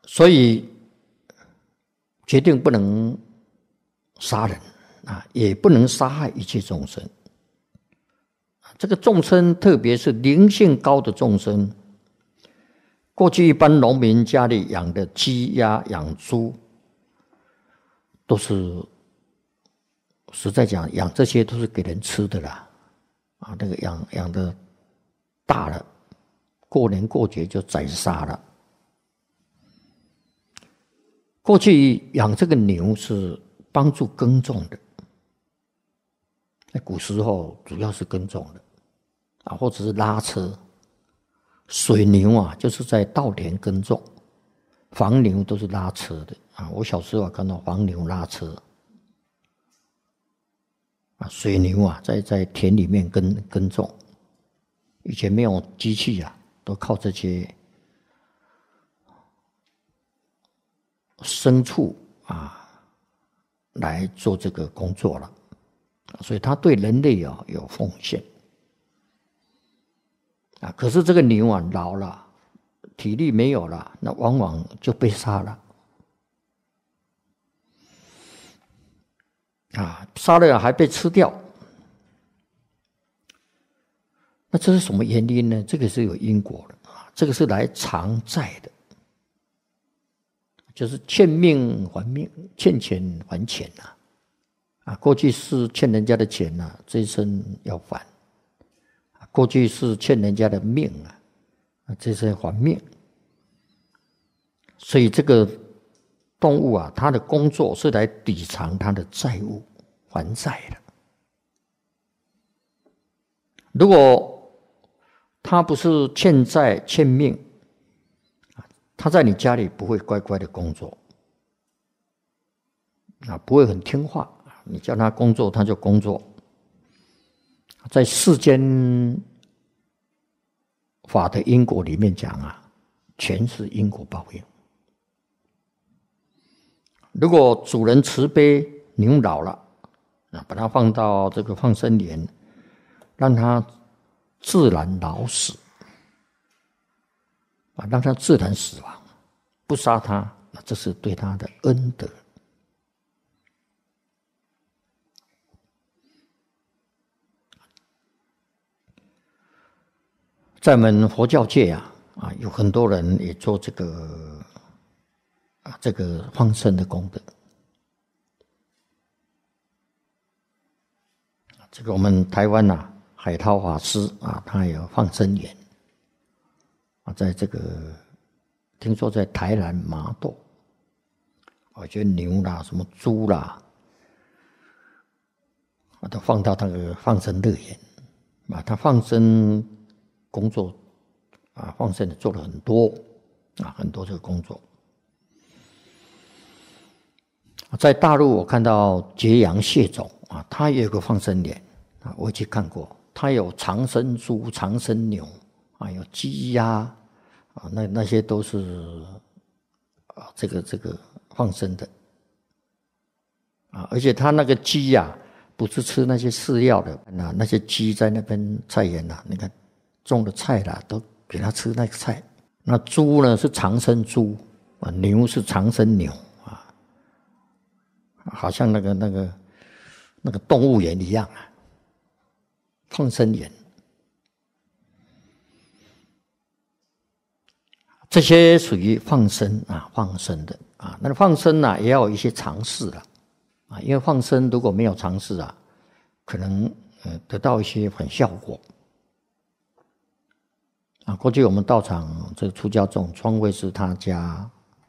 所以决定不能杀人啊，也不能杀害一切众生。这个众生，特别是灵性高的众生，过去一般农民家里养的鸡鸭养猪，都是实在讲养这些都是给人吃的啦，啊，那个养的大了，过年过节就宰杀了。过去养这个牛是帮助耕种的，在古时候主要是耕种的啊，或者是拉车。水牛啊，就是在稻田耕种；黄牛都是拉车的啊。我小时候看到黄牛拉车啊，水牛啊，在田里面耕种。以前没有机器啊，都靠这些牲畜啊来做这个工作了，所以他对人类啊有奉献。啊，可是这个牛啊老了，体力没有了，那往往就被杀了。啊，杀了还被吃掉。那这是什么原因呢？这个是有因果的啊，这个是来偿债的，就是欠命还命，欠钱还钱呐。啊，过去是欠人家的钱呐，这一生要还。过去是欠人家的命啊，这是还命。所以这个动物啊，它的工作是来抵偿它的债务，还债的。如果它不是欠债欠命，它在你家里不会乖乖的工作啊，不会很听话。你叫它工作，它就工作。在世间法的因果里面讲啊，全是因果报应。如果主人慈悲，牛老了，把它放到这个放生园，让它自然老死，让它自然死亡，不杀它，这是对它的恩德。在我们佛教界啊，有很多人也做这个放生的功德。这个我们台湾啊，海涛法师啊，他有放生园啊，在这个听说在台南麻豆，我觉得牛啦、什么猪啦，都放到那个放生乐园啊，他放生工作啊，放生的做了很多啊，很多这个工作。在大陆我看到揭阳谢总啊，他也有个放生园啊，我也去看过，他有长生猪、长生牛啊，有鸡鸭啊，那些都是啊这个放生的啊，而且他那个鸡啊，不是吃那些饲料的，那些鸡在那边菜园啊，你看种的菜啦，都给他吃那个菜。那猪呢是长生猪啊，牛是长生牛啊，好像那个动物园一样啊，放生园。这些属于放生啊，放生的啊。那放生啊，也要有一些常识了啊，因为放生如果没有常识啊，可能得到一些反效果。啊，过去我们道场这个出家众，庄慧师他家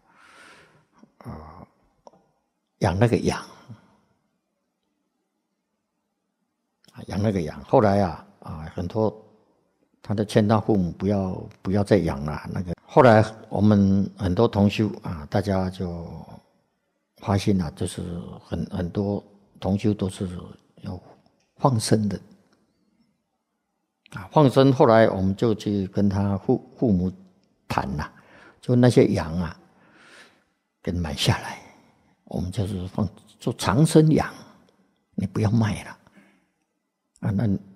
养那个羊，养那个羊。后来很多他的劝他父母不要再养了。那个后来我们很多同修啊，大家就发现了，就是很多同修都是要放生的。放生，后来我们就去跟他父母谈啦，就那些羊啊，给买下来，我们就是做长生羊，你不要卖了啊。